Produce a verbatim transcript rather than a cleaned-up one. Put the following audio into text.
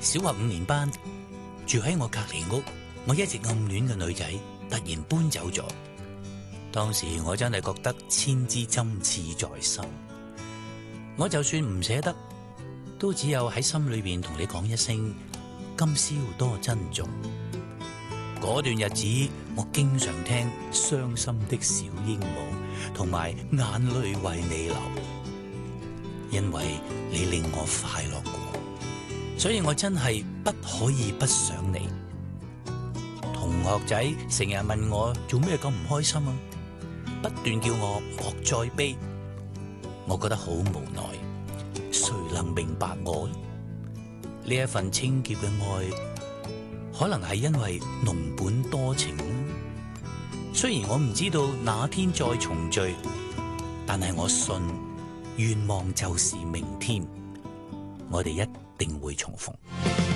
小學五年班，住喺我隔籬屋，我一直暗戀嘅女仔突然搬走咗。當時我真係覺得千枝針刺在心，我就算唔捨得，都只有喺心裏邊同你講一聲今宵多珍重。嗰段日子，我經常聽傷心的小鸚鵡同埋眼淚為你流，因為你令我快樂過，所以我真係不可以不想你。同學仔成日問我做咩咁唔開心啊，不斷叫我莫再悲，我覺得好無奈。誰能明白我呢？呢一份清潔嘅愛，可能係因為濃本多情。雖然我唔知道哪天再重聚，但係我信願望就是明天，我哋一定會重逢。